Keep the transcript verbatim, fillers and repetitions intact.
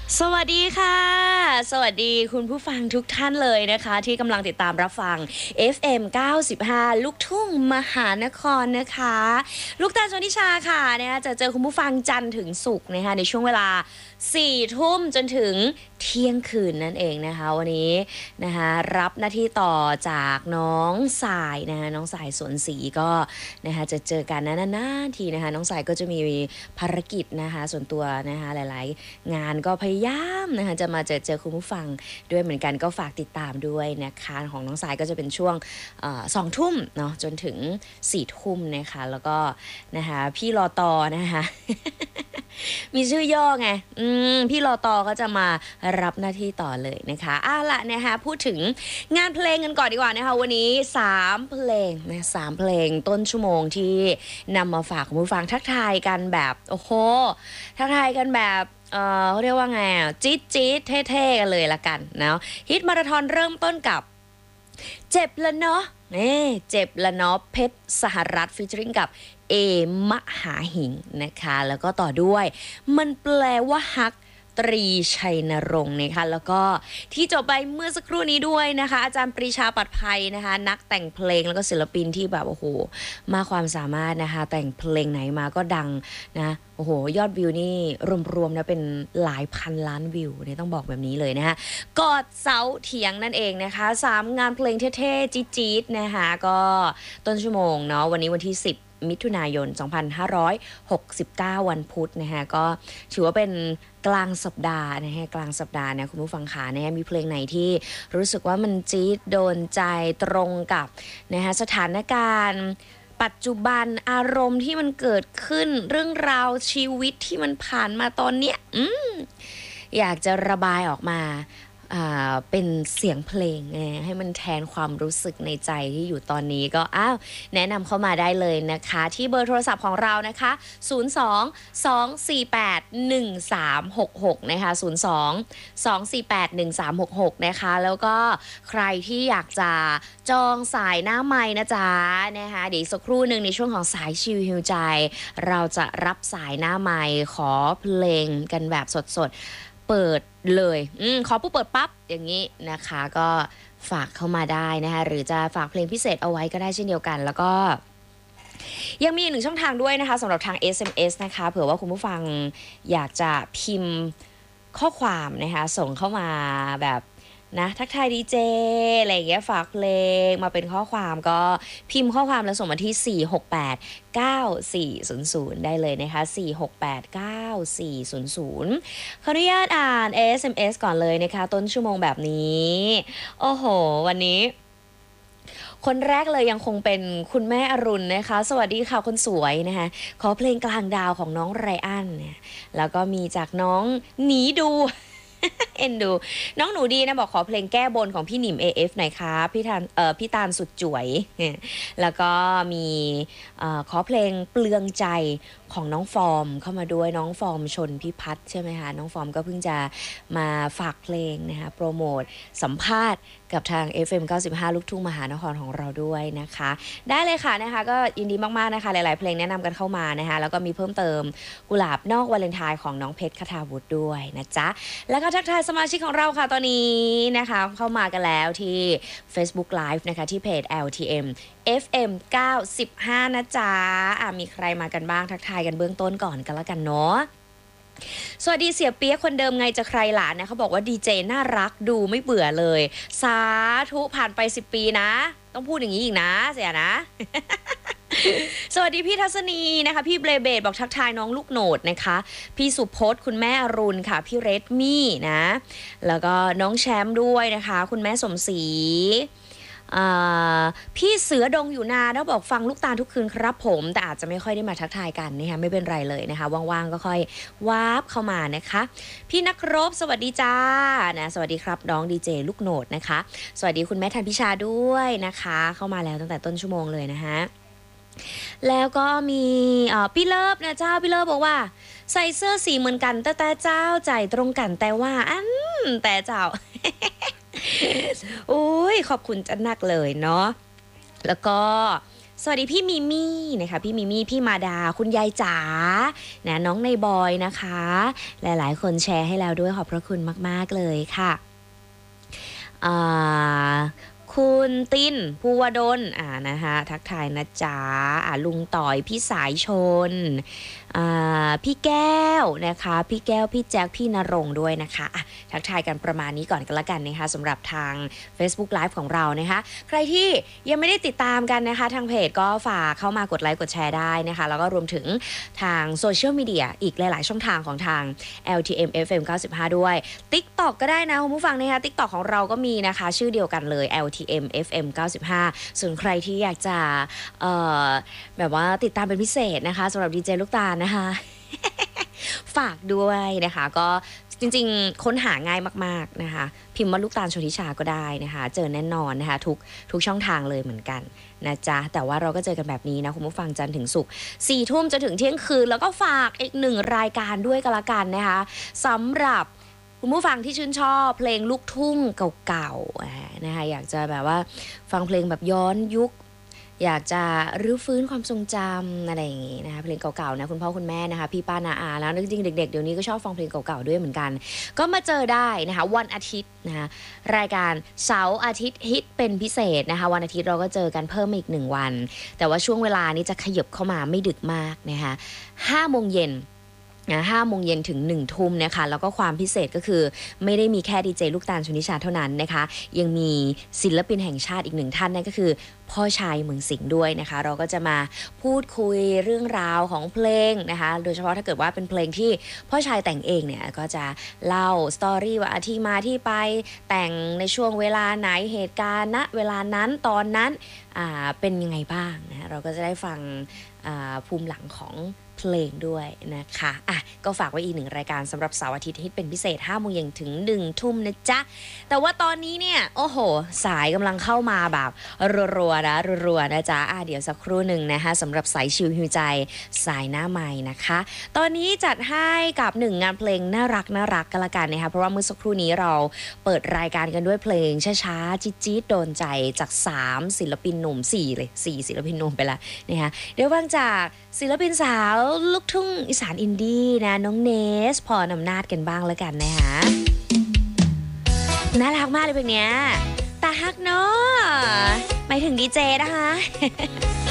สวัสดีค่ะสวัสดีคุณผู้ฟังทุกท่านเลยนะคะที่กำลังติดตามรับฟัง เอฟ เอ็ม เก้าสิบห้า ลูกทุ่งมหานครนะคะลูกตาลชนทิชาค่ะนะคะจะเจอคุณผู้ฟังจันทร์ถึงศุกร์นะคะในช่วงเวลาสี่ทุ่มจนถึงเที่ยงคืนนั่นเองนะคะวันนี้นะคะรับหน้าที่ต่อจากน้องสายนะคะน้องสายสวนศรีก็นะคะจะเจอกันนานๆทีนะคะน้องสายก็จะมีภารกิจนะคะส่วนตัวนะคะหลายๆงานก็พยายามนะคะจะมาเจอเจอคุณผู้ฟังด้วยเหมือนกันก็ฝากติดตามด้วยนะคะของน้องสายก็จะเป็นช่วงสองทุ่มเนาะจนถึงสี่ทุ่มนะคะแล้วก็นะคะพี่รอตอนะคะ มีชื่อย่อไงอืมพี่รอตอก็จะมารับหน้าที่ต่อเลยนะคะอ่ะละนะคะพูดถึงงานเพลงกันก่อนดีกว่านะคะวันนี้สามเพลงนะสามเพลงต้นชั่วโมงที่นำมาฝากคุณผู้ฟังทักทายกันแบบโอ้โหทักทายกันแบบเออเขาเรียกว่าไงอ่ะจี๊ดจี๊ดเท่ๆกันเลยละกันเนาะฮิตมาราธอนเริ่มต้นกับเจ็บละเนาะนี่เจ็บละเนาะเพชรสหรัฐฟีเจอริงกับเอมหาหิงนะคะแล้วก็ต่อด้วยมันแปลว่าฮักตรีชัยนรงค์นะคะแล้วก็ที่จบไปเมื่อสักครู่นี้ด้วยนะคะอาจารย์ปรีชาปัดภัยนะคะนักแต่งเพลงแล้วก็ศิลปินที่แบบโอ้โหมากความสามารถนะคะแต่งเพลงไหนมาก็ดังนะโอ้โหยอดวิวนี่รวมๆนะเป็นหลายพันล้านวิวเนี่ยต้องบอกแบบนี้เลยนะคะกอดเสาเถียงนั่นเองนะคะสามงานเพลงเท่ๆจี๊ดๆนะคะก็ต้นชั่วโมงเนาะวันนี้วันที่สิบมิถุนายนสองพันห้าร้อยหกสิบเก้าวันพุธนะคะก็ถือว่าเป็นกลางสัปดาห์นะฮะกลางสัปดาห์นะคุณผู้ฟังขานะฮะมีเพลงไหนที่รู้สึกว่ามันจี๊ดโดนใจตรงกับนะฮะสถานการณ์ปัจจุบันอารมณ์ที่มันเกิดขึ้นเรื่องราวชีวิตที่มันผ่านมาตอนเนี้ยอืมอยากจะระบายออกมาเป็นเสียงเพลงให้มันแทนความรู้สึกในใจที่อยู่ตอนนี้ก็อ้าวแนะนำเข้ามาได้เลยนะคะที่เบอร์โทรศัพท์ของเรานะคะศูนย์ สอง สอง สี่ แปด หนึ่ง สาม หก หกนะคะศูนย์ สอง สอง สี่ แปด หนึ่ง สาม หก หกนะคะแล้วก็ใครที่อยากจะจองสายหน้าไมค์นะจ๊ะนะคะเดี๋ยวอีกสักครู่หนึ่งในช่วงของสายชิลฮิวใจเราจะรับสายหน้าไมค์ขอเพลงกันแบบสดๆเปิดเลยอืมขอผู้เปิดปั๊บอย่างนี้นะคะก็ฝากเข้ามาได้นะคะหรือจะฝากเพลงพิเศษเอาไว้ก็ได้เช่นเดียวกันแล้วก็ยังมีอีกหนึ่งช่องทางด้วยนะคะสำหรับทาง เอส เอ็ม เอส นะคะเผื่อว่าคุณผู้ฟังอยากจะพิมพ์ข้อความนะคะส่งเข้ามาแบบนะทักทายดีเจอะไรอย่างเงี้ยฝากเพลงมาเป็นข้อความก็พิมพ์ข้อความแล้วส่งมาที่สี่ หก แปด เก้า สี่ ศูนย์ ศูนย์ได้เลยนะคะสี่ หก แปด เก้า สี่ ศูนย์ ศูนย์ขออนุญาตอ่าน เอส เอ็ม เอส ก่อนเลยนะคะต้นชั่วโมงแบบนี้โอ้โหวันนี้คนแรกเลยยังคงเป็นคุณแม่อรุณนะคะสวัสดีค่ะคนสวยนะคะขอเพลงกลางดาวของน้องไรอันเนี่ยแล้วก็มีจากน้องหนีดูเอ็นดูน้องหนูดีนะบอกขอเพลงแก้บนของพี่หนิม เอ เอฟ หน่อยครับพี่ตาลเอ่อพี่ตาลสุดจ๋วยแล้วก็มีเอ่อขอเพลงเปลืองใจของน้องฟอร์มเข้ามาด้วยน้องฟอร์มชนพิพัฒน์ใช่ไหมคะน้องฟอร์มก็เพิ่งจะมาฝากเพลงนะคะโปรโมทสัมภาษณ์กับทาง เอฟ เอ็ม เก้าสิบห้า ลูกทุ่งมหานครของเราด้วยนะคะได้เลยค่ะนะคะก็ยินดีมากๆนะคะหลายๆเพลงแนะนำกันเข้ามานะคะแล้วก็มีเพิ่มเติมกุหลาบนอกวาเลนไทน์ของน้องเพชรคทาวุฒิด้วยนะจ๊ะแล้วก็ทักทายสมาชิกของเราค่ะตอนนี้นะคะเข้ามากันแล้วที่ Facebook Live นะคะที่เพจ แอล ที เอ็ม เอฟ เอ็ม เก้าสิบห้า นะจ๊ะอ่ะมีใครมากันบ้างทักทายกันเบื้องต้นก่อนกันแล้วกันเนาะสวัสดีเสียเปี๊ยกคนเดิมไงจะใครหลานนะเขาบอกว่าดีเจน่ารักดูไม่เบื่อเลยสาธุผ่านไปสิบปีนะต้องพูดอย่างนี้อีกนะเสียนะ สวัสดีพี่ทัศนีนะคะพี่เบลเบดบอกทักทายน้องลูกโหนดนะคะพี่สุพจน์คุณแม่อรุณค่ะพี่เรดมี่นะแล้วก็น้องแชมป์ด้วยนะคะคุณแม่สมศรีพี่เสือดงอยู่นานแล้วบอกฟังลูกตาลทุกคืนครับผมแต่อาจจะไม่ค่อยได้มาทักทายกันนะคะไม่เป็นไรเลยนะคะว่างๆก็ค่อยวาร์ปเข้ามานะคะพี่นักรบสวัสดีจ้านะสวัสดีครับน้องดีเจลูกโหนดนะคะสวัสดีคุณแม่ทันพิชาด้วยนะคะเข้ามาแล้วตั้งแต่ต้นชั่วโมงเลยนะคะแล้วก็มีพี่เลิฟนะเจ้าพี่เลิฟบอกว่าใส่เสื้อสีเหมือนกันแต่แต่เจ้าใจตรงกันแต่ว่าอันแต่เจ้า โอ้ยขอบคุณจันนักเลยเนาะแล้วก็สวัสดีพี่มิมี่นะคะพี่มิมี่พี่มาดาคุณยายจ๋านะน้องในบอยนะคะหลายๆคนแชร์ให้แล้วด้วยขอบพระคุณมากๆเลยค่ะคุณตินภูวดลอ่านะคะทักทายนะจ๊ะอ่าลุงต่อยพี่สายชนอ่าพี่แก้วนะคะพี่แก้วพี่แจ็คพี่นรงค์ด้วยนะคะอ่ะทักทายกันประมาณนี้ก่อนกันละกันนะคะสำหรับทาง Facebook Live ของเรานะคะใครที่ยังไม่ได้ติดตามกันนะคะทางเพจก็ฝากเข้ามากดไลค์กดแชร์ได้นะคะแล้วก็รวมถึงทางโซเชียลมีเดียอีกหลายๆช่องทางของทาง แอล ที เอ็ม เอฟ เอ็ม เก้าสิบห้า ด้วย TikTok ก็ได้นะคุณผู้ฟังนะคะ TikTok ของเราก็มีนะคะชื่อเดียวกันเลย แอล ที เอ็ม เอฟ เอ็ม เก้าสิบห้า ส่วนใครที่อยากจะเอ่อแบบว่าติดตามเป็นพิเศษนะคะสำหรับดีเจลูกตาลนะคะ ฝากด้วยนะคะก็จริงๆค้นหาง่ายมากๆนะคะพิมพ์ว่าลูกตาลชนทิชาก็ได้นะคะเจอแน่นอนนะคะทุกทุกช่องทางเลยเหมือนกันนะจ๊ะแต่ว่าเราก็เจอกันแบบนี้นะคุณผู้ฟังจันทร์ถึงศุกร์สี่ทุ่มจนถึงเที่ยงคืนแล้วก็ฝากอีกหนึ่งรายการด้วยกันละกันนะคะสำหรับคุณผู้ฟังที่ชื่นชอบเพลงลูกทุ่งเก่าๆนะคะอยากจะแบบว่าฟังเพลงแบบย้อนยุคอยากจะรื้อฟื้นความทรงจำอะไรอย่างงี้นะคะเพลงเก่าๆนะคุณพ่อคุณแม่นะคะพี่ป้านาอาแล้วจริงๆเด็กๆเดี๋ยวนี้ก็ชอบฟังเพลงเก่าๆด้วยเหมือนกันก็มาเจอได้นะคะวันอาทิตย์นะคะรายการเสาร์อาทิตย์ฮิตเป็นพิเศษนะคะวันอาทิตย์เราก็เจอกันเพิ่มอีกหนึ่งวันแต่ว่าช่วงเวลานี้จะขยับเข้ามาไม่ดึกมากนะคะห้าโมงเย็นนะห้าโมงเย็นถึงหนึ่งทุ่มนะคะแล้วก็ความพิเศษก็คือไม่ได้มีแค่ดีเจลูกตาลชนิชาเท่านั้นนะคะยังมีศิลปินแห่งชาติอีกหนึ่งท่านนั่นก็คือพ่อชายเมืองสิงห์ด้วยนะคะเราก็จะมาพูดคุยเรื่องราวของเพลงนะคะโดยเฉพาะถ้าเกิดว่าเป็นเพลงที่พ่อชายแต่งเองเนี่ยก็จะเล่าสตอรี่ว่าที่มาที่ไปแต่งในช่วงเวลาไหนเหตุการณ์ณเวลานั้นตอนนั้นอ่าเป็นยังไงบ้างนะเราก็จะได้ฟังภูมิหลังของเพลงด้วยนะคะอ่ะก็ฝากไว้อีกหนึ่งรายการสำหรับเสาร์อาทิตย์ฮิตเป็นพิเศษห้าโมงเย็นถึงหนึ่งทุ่มนะจ๊ะแต่ว่าตอนนี้เนี่ยโอ้โหสายกำลังเข้ามาแบบรัวๆนะรัวๆนะจ๊ะอ่ะเดี๋ยวสักครู่หนึ่งนะคะสำหรับสายชิวฮิวใจสายหน้าใหม่นะคะตอนนี้จัดให้กับหนึ่งงานเพลงน่ารักน่ารักกันละกันนะคะเพราะว่าเมื่อสักครู่นี้เราเปิดรายการกันด้วยเพลงช้าๆจี๊ดๆโดนใจจากสามศิลปินหนุ่มสี่เลยสี่ศิลปินหนุ่มไปละนะคะเดี๋ยวฟังจากศิลปินสาวลูกทุ่งอีสานอินดี้นะน้องเนสพรอำนาจกันบ้างแล้วกันนะคะน่ารักมากเลยเพลงเนี้ยตาฮักเนาะหมายถึงดีเจนะคะ